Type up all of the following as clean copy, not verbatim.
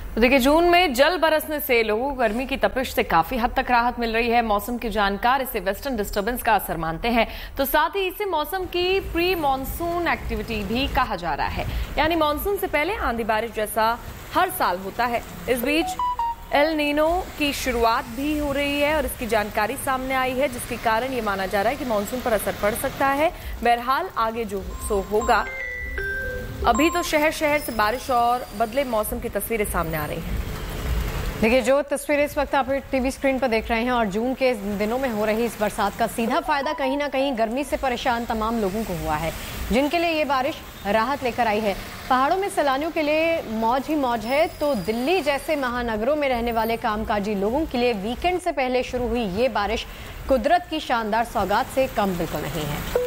तो देखिए, जून में जल बरसने से लोगों को गर्मी की तपिश से काफी हद तक राहत मिल रही है। मौसम के जानकार इसे वेस्टर्न डिस्टर्बेंस का असर मानते हैं, तो साथ ही इसे मौसम की प्री मॉनसून एक्टिविटी भी कहा जा रहा है, यानी मॉनसून से पहले आंधी बारिश जैसा हर साल होता है। इस बीच एल नीनो की शुरुआत भी हो रही है और इसकी जानकारी सामने आई है, जिसके कारण ये माना जा रहा है कि मॉनसून पर असर पड़ सकता है। बहरहाल आगे जो सो होगा। अभी तो शहर शहर से बारिश और बदले मौसम की तस्वीरें सामने आ रही हैं। देखिए, जो तस्वीरें इस वक्त आप टीवी स्क्रीन पर देख रहे हैं और जून के दिनों में हो रही इस बरसात का सीधा फायदा कहीं ना कहीं गर्मी से परेशान तमाम लोगों को हुआ है, जिनके लिए ये बारिश राहत लेकर आई है। पहाड़ों में सैलानियों के लिए मौज ही मौज है, तो दिल्ली जैसे महानगरों में रहने वाले कामकाजी लोगों के लिए वीकेंड से पहले शुरू हुई ये बारिश कुदरत की शानदार सौगात से कम बिल्कुल नहीं है।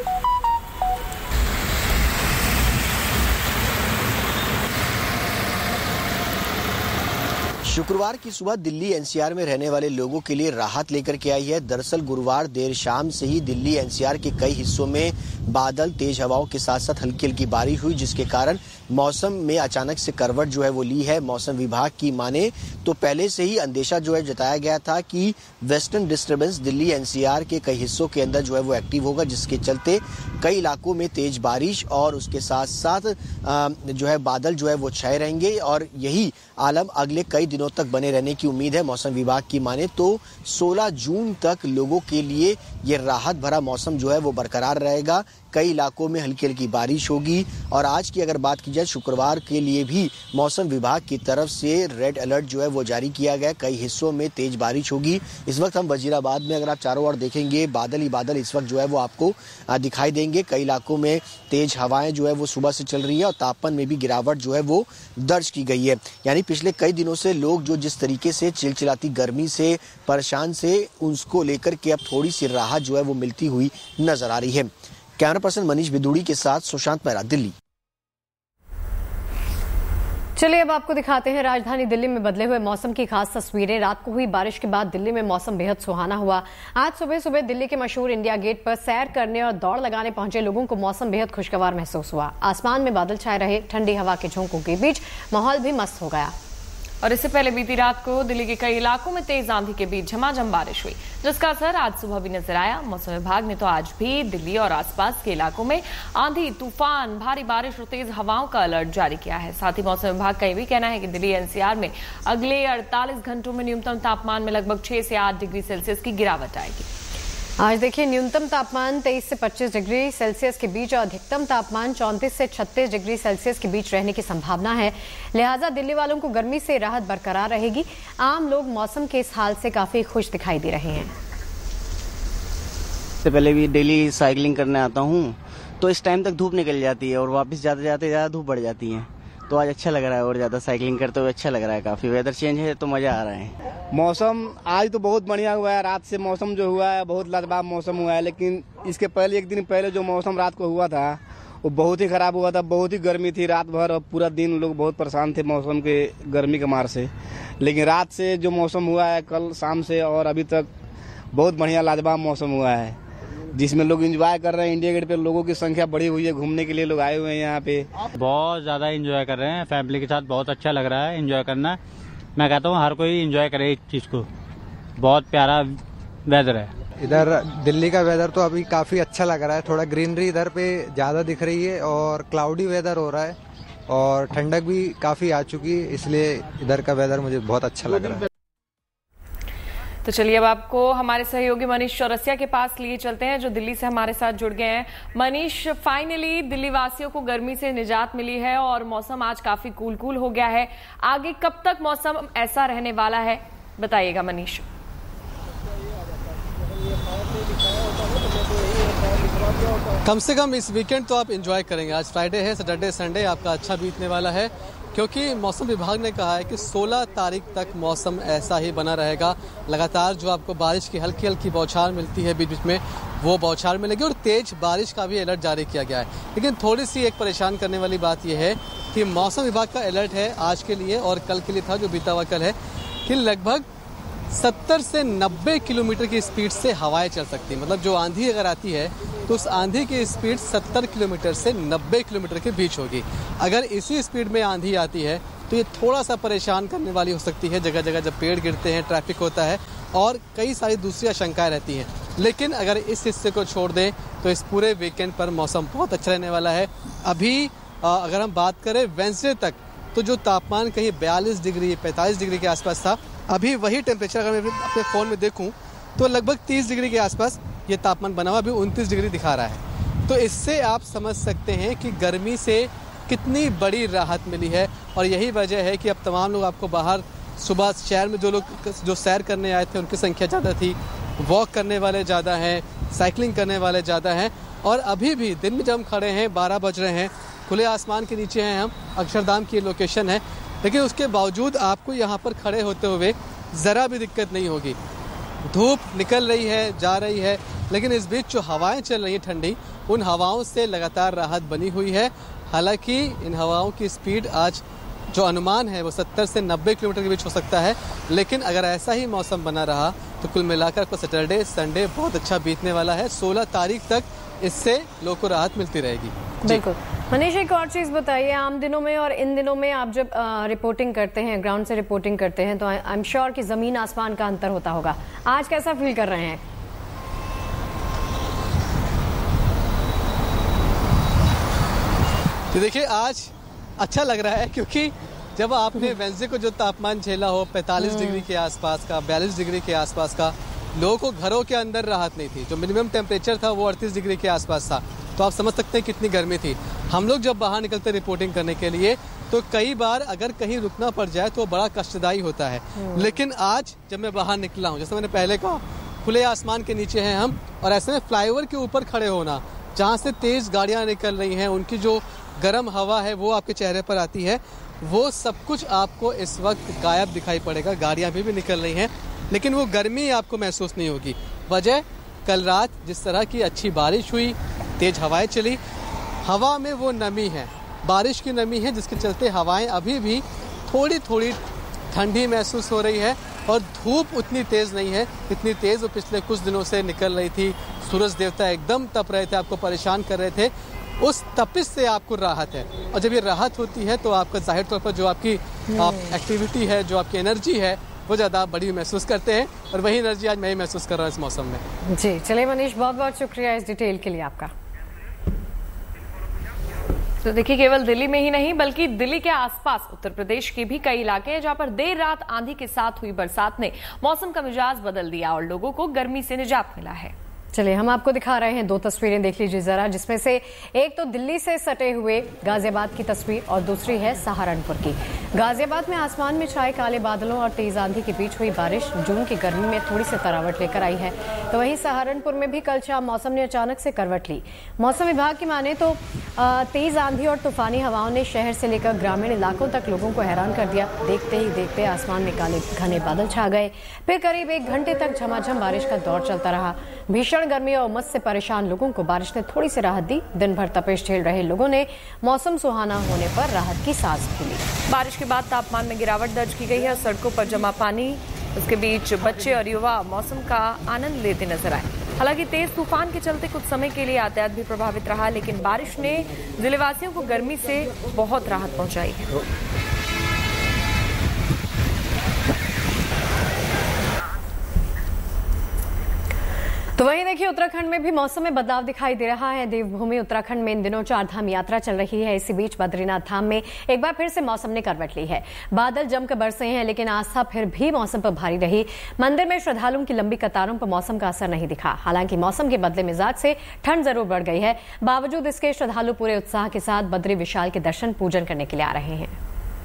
शुक्रवार की सुबह दिल्ली एनसीआर में रहने वाले लोगों के लिए राहत लेकर के आई है। दरअसल गुरुवार देर शाम से ही दिल्ली एनसीआर के कई हिस्सों में बादल, तेज हवाओं के साथ साथ हल्की हल्की बारिश हुई, जिसके कारण मौसम में अचानक से करवट जो है वो ली है। मौसम विभाग की माने तो पहले से ही अंदेशा जो है जताया गया था कि वेस्टर्न डिस्टर्बेंस दिल्ली एनसीआर के कई हिस्सों के अंदर जो है वो एक्टिव होगा, जिसके चलते कई इलाकों में तेज बारिश और उसके साथ साथ जो है बादल जो है वो छाए रहेंगे और यही आलम अगले कई दिनों तक बने रहने की उम्मीद है। मौसम विभाग की माने तो 16 जून तक लोगों के लिए ये राहत भरा मौसम जो है वो बरकरार रहेगा। कई इलाकों में हल्की हल्की बारिश होगी और आज की अगर बात की जाए, शुक्रवार के लिए भी मौसम विभाग की तरफ से रेड अलर्ट जो है वो जारी किया गया। कई हिस्सों में तेज बारिश होगी। इस वक्त हम वजीराबाद में अगर आप चारों ओर देखेंगे, बादल ही बादल इस वक्त जो है वो आपको दिखाई देंगे। कई इलाकों में तेज हवाएं जो है वो सुबह से चल रही है और तापमान में भी गिरावट जो है वो दर्ज की गई है। यानी पिछले कई दिनों से लोग जो जिस तरीके से चिलचिलाती गर्मी से परेशान से, उसको लेकर के अब थोड़ी सी राहत जो है वो मिलती हुई नजर आ रही है। कैमरा पर्सन मनीष बिदुड़ी के साथ सुशांत मेहरा, दिल्ली। चलिए अब आपको दिखाते हैं राजधानी दिल्ली में बदले हुए मौसम की खास तस्वीरें। रात को हुई बारिश के बाद दिल्ली में मौसम बेहद सुहाना हुआ। आज सुबह सुबह दिल्ली के मशहूर इंडिया गेट पर सैर करने और दौड़ लगाने पहुंचे लोगों को मौसम बेहद खुशगवार महसूस हुआ। आसमान में बादल छाए रहे, ठंडी हवा के झोंकों के बीच माहौल भी मस्त हो गया। और इससे पहले बीती रात को दिल्ली के कई इलाकों में तेज आंधी के बीच झमाझम बारिश हुई, जिसका असर आज सुबह भी नजर आया। मौसम विभाग ने तो आज भी दिल्ली और आसपास के इलाकों में आंधी, तूफान, भारी बारिश और तेज हवाओं का अलर्ट जारी किया है। साथ ही मौसम विभाग का यह भी कहना है कि दिल्ली एनसीआर में अगले 48 घंटों में न्यूनतम तापमान में लगभग 6 से 8 डिग्री सेल्सियस की गिरावट आएगी। आज देखिए, न्यूनतम तापमान 23 से 25 डिग्री सेल्सियस के बीच और अधिकतम तापमान 34 से 36 डिग्री सेल्सियस के बीच रहने की संभावना है। लिहाजा दिल्ली वालों को गर्मी से राहत बरकरार रहेगी। आम लोग मौसम के इस हाल से काफी खुश दिखाई दे रहे हैं। इससे पहले भी डेली साइकिलिंग करने आता हूँ, तो इस टाइम तक धूप निकल जाती है और वापस जाते जाते ज्यादा धूप बढ़ जाती है, तो आज अच्छा लग रहा है और ज्यादा साइकिलिंग करते हुए अच्छा लग रहा है। काफी वेदर चेंज है तो मजा आ रहा है। मौसम आज तो बहुत बढ़िया हुआ है। रात से मौसम जो हुआ है बहुत लाजवाब मौसम हुआ है, लेकिन इसके पहले एक दिन पहले जो मौसम रात को हुआ था वो बहुत ही खराब हुआ था। बहुत ही गर्मी थी रात भर और पूरा दिन लोग बहुत परेशान थे मौसम के गर्मी के मार से। लेकिन रात से जो मौसम हुआ है कल शाम से और अभी तक बहुत बढ़िया लाजवाब मौसम हुआ है, जिसमें लोग एंजॉय कर रहे हैं। इंडिया गेट पे लोगों की संख्या बढ़ी हुई है, घूमने के लिए लोग आए हुए हैं यहाँ पे। बहुत ज्यादा एंजॉय कर रहे हैं, फैमिली के साथ बहुत अच्छा लग रहा है एंजॉय करना। मैं कहता हूँ हर कोई एंजॉय करे इस चीज को, बहुत प्यारा वेदर है। इधर दिल्ली का वेदर तो अभी काफी अच्छा लग रहा है। थोड़ा ग्रीनरी इधर पे ज्यादा दिख रही है और क्लाउडी वेदर हो रहा है और ठंडक भी काफी आ चुकी है, इसलिए इधर का वेदर मुझे बहुत अच्छा लग रहा है। तो चलिए अब आपको हमारे सहयोगी मनीष चौरसिया के पास लिए चलते हैं, जो दिल्ली से हमारे साथ जुड़ गए हैं। मनीष, फाइनली दिल्ली वासियों को गर्मी से निजात मिली है और मौसम आज काफी कूल हो गया है। आगे कब तक मौसम ऐसा रहने वाला है, बताइएगा मनीष। कम से कम इस वीकेंड तो आप एंजॉय करेंगे। आज फ्राइडे है, सैटरडे संडे आपका अच्छा बीतने वाला है, क्योंकि मौसम विभाग ने कहा है कि 16 तारीख तक मौसम ऐसा ही बना रहेगा। लगातार जो आपको बारिश की हल्की हल्की बौछार मिलती है बीच बीच में, वो बौछार मिलेगी और तेज बारिश का भी अलर्ट जारी किया गया है। लेकिन थोड़ी सी एक परेशान करने वाली बात यह है कि मौसम विभाग का अलर्ट है आज के लिए और कल के लिए था, जो बीता हुआ कल है, कि लगभग 70 से 90 किलोमीटर की स्पीड से हवाएं चल सकती हैं। मतलब जो आंधी अगर आती है तो उस आंधी की स्पीड 70 किलोमीटर से 90 किलोमीटर के बीच होगी। अगर इसी स्पीड में आंधी आती है तो ये थोड़ा सा परेशान करने वाली हो सकती है जगह जगह जब पेड़ गिरते हैं, ट्रैफिक होता है और कई सारी दूसरी आशंकाएं रहती हैं। लेकिन अगर इस हिस्से को छोड़ दें तो इस पूरे वीकेंड पर मौसम बहुत अच्छा रहने वाला है। अभी अगर हम बात करें वेडनेसडे तक तो जो तापमान कहीं 42 डिग्री 45 डिग्री के आसपास था, अभी वही टेम्परेचर अगर मैं अपने फ़ोन में देखूं तो लगभग 30 डिग्री के आसपास ये तापमान बना हुआ, अभी 29 डिग्री दिखा रहा है। तो इससे आप समझ सकते हैं कि गर्मी से कितनी बड़ी राहत मिली है। और यही वजह है कि अब तमाम लोग आपको बाहर सुबह शहर में जो लोग जो सैर करने आए थे उनकी संख्या ज़्यादा थी, वॉक करने वाले ज़्यादा हैं, साइकिलिंग करने वाले ज़्यादा हैं। और अभी भी दिन में जब हम खड़े हैं 12 बज रहे हैं, खुले आसमान के नीचे हैं हम, अक्षरधाम की लोकेशन है, लेकिन उसके बावजूद आपको यहाँ पर खड़े होते हुए ज़रा भी दिक्कत नहीं होगी। धूप निकल रही है, जा रही है, लेकिन इस बीच जो हवाएं चल रही हैं ठंडी, उन हवाओं से लगातार राहत बनी हुई है। हालांकि इन हवाओं की स्पीड आज जो अनुमान है वो 70 से 90 किलोमीटर के बीच हो सकता है, लेकिन अगर ऐसा ही मौसम बना रहा तो कुल मिलाकर को सैटरडे संडे बहुत अच्छा बीतने वाला है। 16 तारीख तक इससे लोगों को राहत मिलती रहेगी। बिल्कुल। मनीष, एक और चीज़ बताइए, आम दिनों में और इन दिनों में आप जब रिपोर्टिंग करते हैं, ग्राउंड से रिपोर्टिंग करते हैं, तो आई एम श्योर कि ज़मीन आसमान का अंतर होता होगा। आज कैसा फील कर रहे हैं? तो देखिए आज अच्छा लग रहा है, क्योंकि जब आपने वेडनेसडे को जो तापमान झेला हो 45 डिग्री के आसपास का, 42 डिग्री के आसपास का, लोगों को घरों के अंदर राहत नहीं थी। जो मिनिमम टेम्परेचर था वो 38 डिग्री के आसपास था। तो आप समझ सकते हैं कितनी गर्मी थी। हम लोग जब बाहर निकलते रिपोर्टिंग करने के लिए तो कई बार अगर कहीं रुकना पड़ जाए तो बड़ा कष्टदायी होता है। लेकिन आज जब मैं बाहर निकला हूँ, जैसे मैंने पहले कहा, खुले आसमान के नीचे हैं हम, और ऐसे में फ्लाईओवर के ऊपर खड़े होना, जहाँ से तेज गाड़ियाँ निकल रही हैं, उनकी जो गर्म हवा है वो आपके चेहरे पर आती है, वो सब कुछ आपको इस वक्त गायब दिखाई पड़ेगा। गाड़ियाँ भी निकल रही हैं, लेकिन वो गर्मी आपको महसूस नहीं होगी। वजह कल रात जिस तरह की अच्छी बारिश हुई, तेज हवाएं चली, हवा में वो नमी है, बारिश की नमी है, जिसके चलते हवाएं अभी भी थोड़ी थोड़ी ठंडी महसूस हो रही है। और धूप उतनी तेज़ नहीं है, इतनी तेज़ वो पिछले कुछ दिनों से निकल रही थी। सूरज देवता एकदम तप रहे थे, आपको परेशान कर रहे थे। उस तपिश से आपको राहत है, और जब ये राहत होती है तो आपका जाहिर तौर पर जो आपकी एक्टिविटी है, जो आपकी एनर्जी है, वो ज़्यादा बड़ी महसूस करते हैं। और वही एनर्जी आज मैं ही महसूस कर रहा हूँ इस मौसम में। जी चलिए मनीष, बहुत बहुत शुक्रिया इस डिटेल के लिए आपका। तो देखिए, केवल दिल्ली में ही नहीं बल्कि दिल्ली के आसपास उत्तर प्रदेश के भी कई इलाके हैं जहां पर देर रात आंधी के साथ हुई बरसात ने मौसम का मिजाज बदल दिया और लोगों को गर्मी से निजात मिला है। चलिए हम आपको दिखा रहे हैं 2 तस्वीरें, देख लीजिए जरा, जिसमें से एक तो दिल्ली से सटे हुए गाजियाबाद की तस्वीर और दूसरी है सहारनपुर की। गाजियाबाद में आसमान में छाए काले बादलों और तेज आंधी के बीच हुई बारिश जून की गर्मी में थोड़ी सी तरावट लेकर आई है। तो वहीं सहारनपुर में भी कल शाम मौसम ने अचानक से करवट ली। मौसम विभाग की माने तो तेज आंधी और तूफानी हवाओं ने शहर से लेकर ग्रामीण इलाकों तक लोगों को हैरान कर दिया। देखते ही देखते आसमान में काले घने बादल छा गए। फिर करीब 1 घंटे तक झमाझम बारिश का दौर चलता रहा। भीषण गर्मी और उमस से परेशान लोगों को बारिश ने थोड़ी सी राहत दी। दिन भर तपिश झेल रहे लोगों ने मौसम सुहाना होने पर राहत की सांस भी ली। बारिश के बाद तापमान में गिरावट दर्ज की गई है। सड़कों पर जमा पानी, उसके बीच बच्चे और युवा मौसम का आनंद लेते नजर आए। हालांकि तेज तूफान के चलते कुछ समय के लिए यातायात भी प्रभावित रहा, लेकिन बारिश ने जिलेवासियों को गर्मी से बहुत राहत पहुंचाई है। तो वहीं देखिए, उत्तराखंड में भी मौसम में बदलाव दिखाई दे रहा है। देवभूमि उत्तराखंड में इन दिनों 4 धाम यात्रा चल रही है। इसी बीच बद्रीनाथ धाम में एक बार फिर से मौसम ने करवट ली है। बादल जमकर बरसे हैं, लेकिन आस्था फिर भी मौसम पर भारी रही। मंदिर में श्रद्धालुओं की लंबी कतारों पर मौसम का असर नहीं दिखा। हालांकि मौसम के बदले मिजाज से ठंड जरूर बढ़ गई है। बावजूद इसके श्रद्धालु पूरे उत्साह के साथ बद्री विशाल के दर्शन पूजन करने के लिए आ रहे हैं।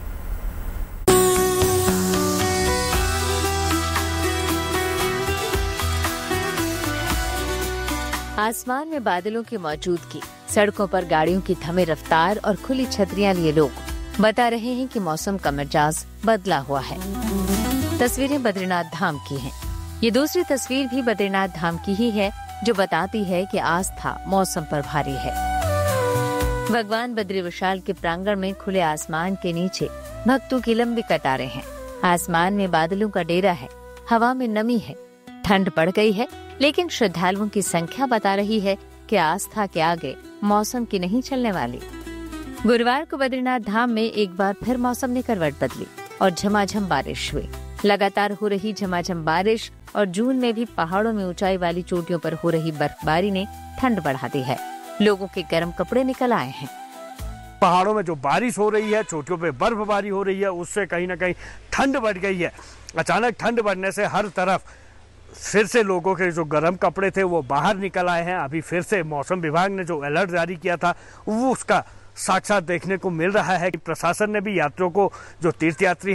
आसमान में बादलों की मौजूदगी, सड़कों पर गाड़ियों की थमे रफ्तार और खुली छतरियां लिए लोग बता रहे हैं कि मौसम का मिजाज बदला हुआ है। तस्वीरें बद्रीनाथ धाम की हैं। ये दूसरी तस्वीर भी बद्रीनाथ धाम की ही है, जो बताती है कि आस्था मौसम पर भारी है। भगवान बद्री विशाल के प्रांगण में खुले आसमान के नीचे भक्तों की लंबी कतारें हैं। आसमान में बादलों का डेरा है, हवा में नमी है, ठंड बढ़ गई है, लेकिन श्रद्धालुओं की संख्या बता रही है कि आस्था के आगे मौसम की नहीं चलने वाली। गुरुवार को बद्रीनाथ धाम में एक बार फिर मौसम ने करवट बदली और झमाझम बारिश हुई। लगातार हो रही झमाझम बारिश और जून में भी पहाड़ों में ऊंचाई वाली चोटियों पर हो रही बर्फबारी ने ठंड बढ़ा दी है। लोगों के गर्म कपड़े निकल आए हैं। पहाड़ों में जो बारिश हो रही है, चोटियों पे बर्फबारी हो रही है, उससे कहीं ना कहीं ठंड बढ़ गई है। अचानक ठंड बढ़ने से हर तरफ फिर से लोगों के जो गर्म कपड़े थे वो बाहर निकल आए हैं। अभी फिर से मौसम विभाग ने जो अलर्ट जारी किया था वो उसका साक्षात देखने को मिल रहा है कि प्रशासन ने भी यात्रियों को, जो तीर्थयात्री